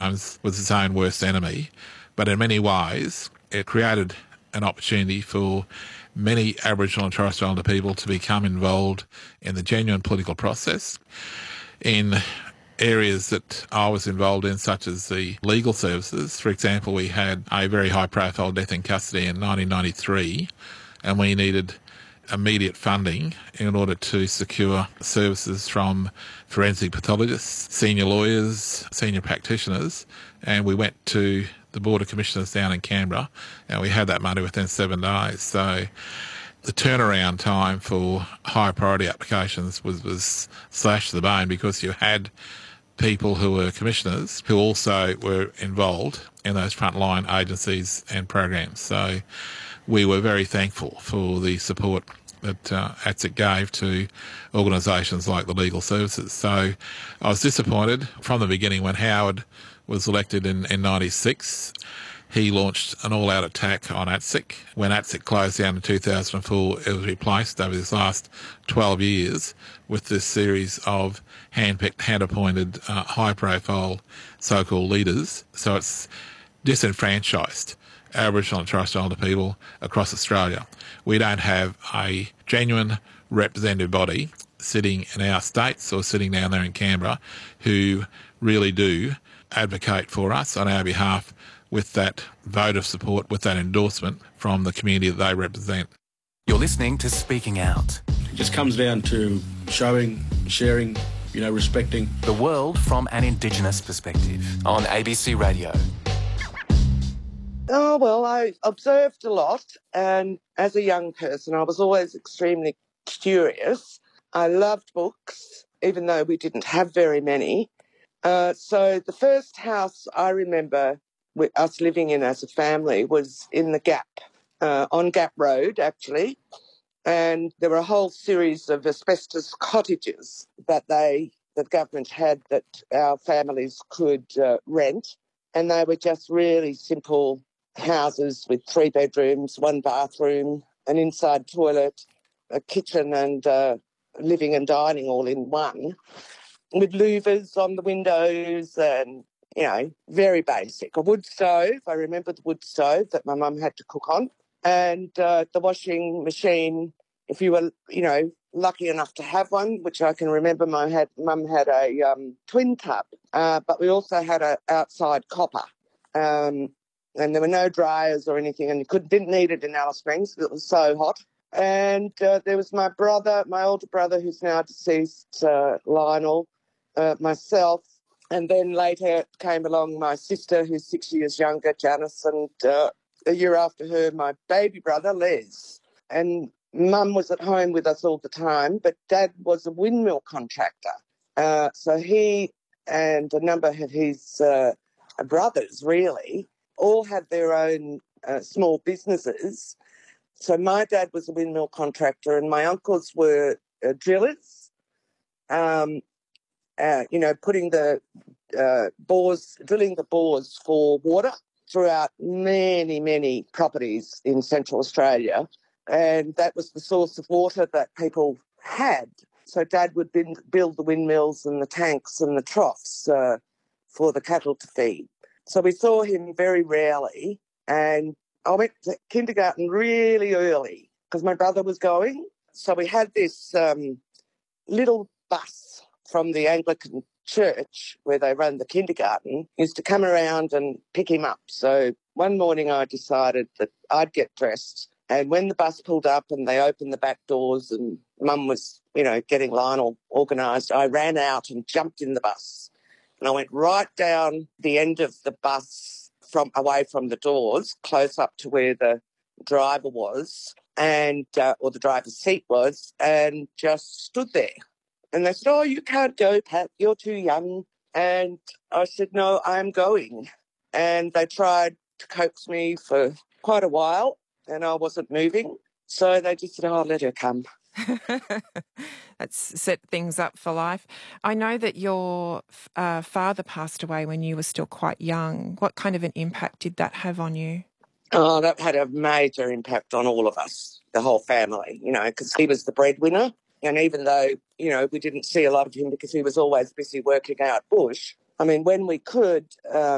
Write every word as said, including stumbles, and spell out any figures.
sometimes was its own worst enemy, but in many ways it created an opportunity for many Aboriginal and Torres Strait Islander people to become involved in the genuine political process in areas that I was involved in, such as the legal services. For example, we had a very high-profile death in custody in nineteen ninety-three, and we needed immediate funding in order to secure services from forensic pathologists, senior lawyers, senior practitioners, and we went to the Board of Commissioners down in Canberra, and we had that money within seven days. So the turnaround time for high priority applications was, was slashed to the bone, because you had people who were commissioners who also were involved in those frontline agencies and programs. So we were very thankful for the support that uh, A T S I C gave to organisations like the legal services. So I was disappointed from the beginning when Howard was elected in, in ninety-six. He launched an all-out attack on A T S I C. When A T S I C closed down in two thousand four, it was replaced over this last twelve years with this series of hand-picked, hand-appointed, uh, high-profile so-called leaders. So it's disenfranchised Aboriginal and Torres Strait Islander people across Australia. We don't have a genuine representative body sitting in our states or sitting down there in Canberra who really do advocate for us on our behalf with that vote of support, with that endorsement from the community that they represent. You're listening to Speaking Out. It just comes down to showing, sharing, you know, respecting the world from an Indigenous perspective on A B C Radio. Oh, well, I observed a lot, and as a young person, I was always extremely curious. I loved books, even though we didn't have very many. Uh, so the first house I remember with us living in as a family was in the Gap, uh, on Gap Road, actually. And there were a whole series of asbestos cottages that they, the government had, that our families could uh, rent. And they were just really simple houses with three bedrooms, one bathroom, an inside toilet, a kitchen and uh, living and dining all in one, with louvers on the windows and, you know, very basic. A wood stove, I remember the wood stove that my mum had to cook on, and uh, the washing machine, if you were, you know, lucky enough to have one, which I can remember my had, mum had a um, twin tub, uh, but we also had an outside copper. Um, and there were no dryers or anything, and you could, didn't need it in Alice Springs because it was so hot. And uh, there was my brother, my older brother, who's now deceased, uh, Lionel, uh, myself, and then later came along my sister, who's six years younger, Janice, and uh, a year after her, my baby brother, Les. And Mum was at home with us all the time, but Dad was a windmill contractor. Uh, so he and a number of his uh, brothers, really, all had their own uh, small businesses. So my dad was a windmill contractor and my uncles were uh, drillers, um, uh, you know, putting the uh, bores, drilling the bores for water throughout many, many properties in Central Australia. And that was the source of water that people had. So Dad would build the windmills and the tanks and the troughs uh, for the cattle to feed. So we saw him very rarely, and I went to kindergarten really early because my brother was going. So we had this um, little bus from the Anglican church where they run the kindergarten, used to come around and pick him up. So one morning I decided that I'd get dressed, and when the bus pulled up and they opened the back doors and Mum was, you know, getting Lionel organised, I ran out and jumped in the bus. And I went right down the end of the bus from away from the doors, close up to where the driver was, and uh, or the driver's seat was, and just stood there. And they said, "Oh, you can't go, Pat, you're too young." And I said, "No, I'm going." And they tried to coax me for quite a while, and I wasn't moving. So they just said, "Oh, let her come." That's set things up for life. I know that your uh, father passed away when you were still quite young. What kind of an impact did that have on you? Oh, that had a major impact on all of us, the whole family, you know, because he was the breadwinner. And even though, you know, we didn't see a lot of him because he was always busy working out bush, I mean, when we could, um,